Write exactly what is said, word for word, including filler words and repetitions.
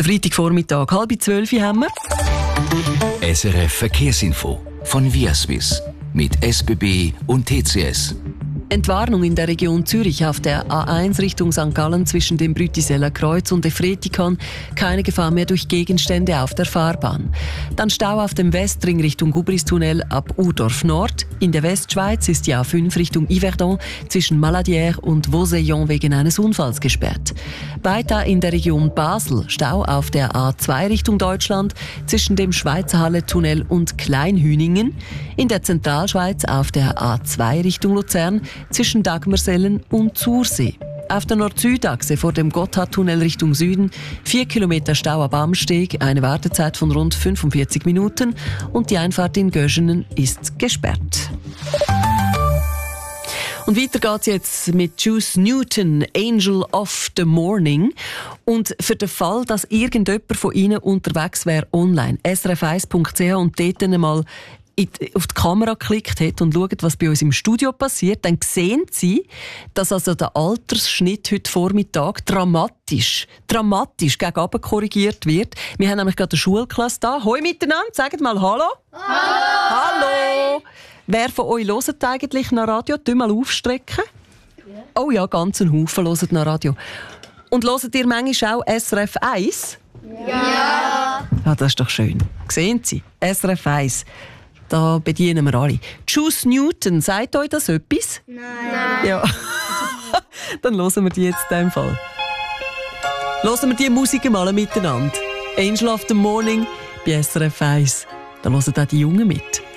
Der Freitagvormittag, halb zwölf haben wir. S R F Verkehrsinfo von Viaswiss mit S B B und T C S. Entwarnung in der Region Zürich auf der A eins Richtung Sankt Gallen zwischen dem Brütiseller Kreuz und Efretikon. Keine Gefahr mehr durch Gegenstände auf der Fahrbahn. Dann Stau auf dem Westring Richtung Gubristunnel ab Urdorf Nord. In der Westschweiz ist die A fünf Richtung Yverdon zwischen Maladière und Vauseillon wegen eines Unfalls gesperrt. Weiter in der Region Basel Stau auf der A zwei Richtung Deutschland zwischen dem Schweizerhalle-Tunnel und Kleinhüningen. In der Zentralschweiz auf der A zwei Richtung Luzern zwischen Dagmersellen und Zursee. Auf der Nord-Süd-Achse vor dem Gotthardtunnel Richtung Süden vier Kilometer Stau ab Amsteg, eine Wartezeit von rund fünfundvierzig Minuten und die Einfahrt in Göschenen ist gesperrt. Und weiter geht's jetzt mit Juice Newton, Angel of the Morning. Und für den Fall, dass irgendjemand von Ihnen unterwegs wäre online, s r f eins punkt c h und dort einmal auf die Kamera geklickt hat und schaut, was bei uns im Studio passiert, dann sehen Sie, dass also der Altersschnitt heute Vormittag dramatisch, dramatisch gegen unten korrigiert wird. Wir haben nämlich gerade eine Schulklasse da. Hoi miteinander, sagt mal Hallo. Hallo. Hallo. Wer von euch hört eigentlich noch Radio? Tu mal aufstrecken. Ja. Oh ja, ganz ein Haufen hört noch Radio. Und hört ihr manchmal auch S R F eins? Ja. Ja, das ist doch schön. Sehen Sie, S R F eins. Da bedienen wir alle. Juice Newton, sagt euch das etwas? Nein. Ja. Dann hören wir die jetzt in diesem Fall. Hören wir die Musik mal miteinander. Angel of the Morning bei S R F eins. Da hören auch die Jungen mit.